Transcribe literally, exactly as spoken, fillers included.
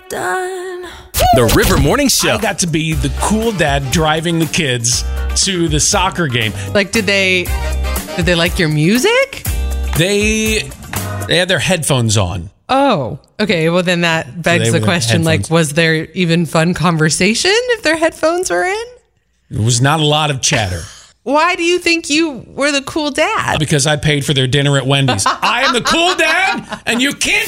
done. The River Morning Show. I got to be the cool dad driving the kids to the soccer game. Like, did they did they like your music? They they had their headphones on. Oh, okay. Well, then that begs they the were question, like, headphones. was there even fun conversation if their headphones were in? There was not a lot of chatter Why do you think you were the cool dad? because I paid for their dinner at Wendy's. I am the cool dad, and you can't